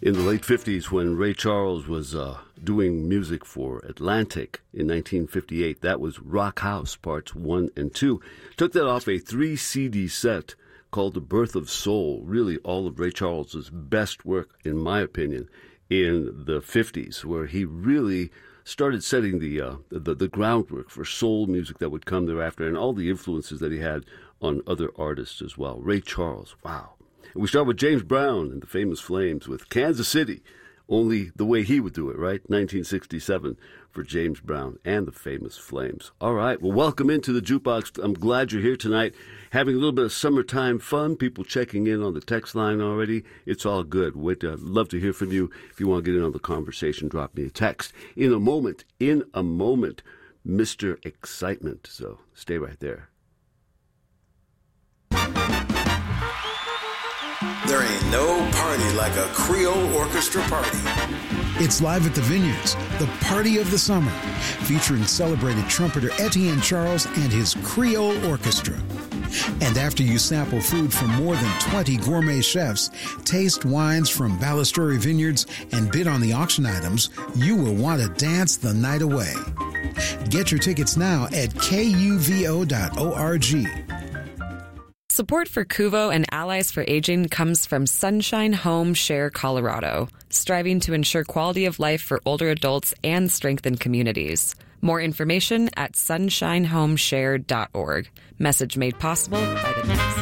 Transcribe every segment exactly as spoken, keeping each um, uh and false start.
In the late fifties, when Ray Charles was uh, doing music for Atlantic in nineteen fifty-eight, that was Rock House Parts one and two. Took that off a three C D set called The Birth of Soul, really all of Ray Charles's best work, in my opinion, in the fifties, where he really started setting the, uh, the the groundwork for soul music that would come thereafter, and all the influences that he had on other artists as well. Ray Charles, wow. And we start with James Brown and the Famous Flames with Kansas City, only the way he would do it, right? nineteen sixty-seven for James Brown and the Famous Flames. All right, well, welcome into the Jukebox. I'm glad you're here tonight, having a little bit of summertime fun. People checking in on the text line already. It's all good. We'd uh, love to hear from you. If you want to get in on the conversation, drop me a text. In a moment, in a moment, Mister Excitement. So stay right there. There ain't no party like a Creole orchestra party. It's live at the Vineyards, the party of the summer, featuring celebrated trumpeter Etienne Charles and his Creole Orchestra. And after you sample food from more than twenty gourmet chefs, taste wines from Ballasturi Vineyards, and bid on the auction items, you will want to dance the night away. Get your tickets now at K U V O dot org. Support for Kuvo and Allies for Aging comes from Sunshine Home Share Colorado, striving to ensure quality of life for older adults and strengthen communities. More information at sunshine home share dot org. Message made possible by the Next.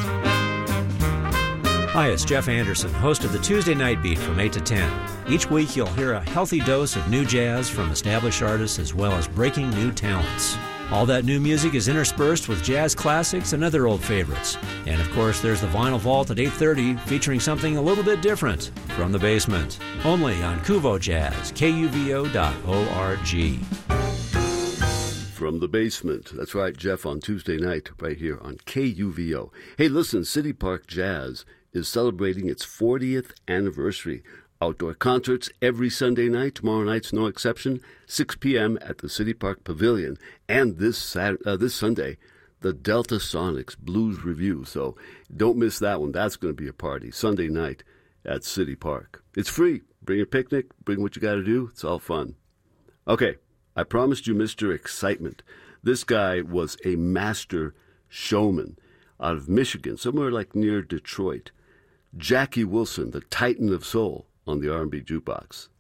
Hi, it's Jeff Anderson, host of the Tuesday Night Beat from eight to ten. Each week you'll hear a healthy dose of new jazz from established artists as well as breaking new talents. All that new music is interspersed with jazz classics and other old favorites. And of course, there's the Vinyl Vault at eight thirty featuring something a little bit different from the basement. Only on Kuvo Jazz, K U V O dot org. From the basement. That's right, Jeff, on Tuesday night right here on K U V O. Hey, listen, City Park Jazz is celebrating its fortieth anniversary. Outdoor concerts every Sunday night. Tomorrow night's no exception. six p.m. at the City Park Pavilion. And this Saturday, uh, this Sunday, the Delta Sonics Blues Review. So don't miss that one. That's going to be a party. Sunday night at City Park. It's free. Bring a picnic. Bring what you got to do. It's all fun. Okay, I promised you Mister Excitement. This guy was a master showman out of Michigan, somewhere like near Detroit. Jackie Wilson, the Titan of Soul, on the R and B Jukebox.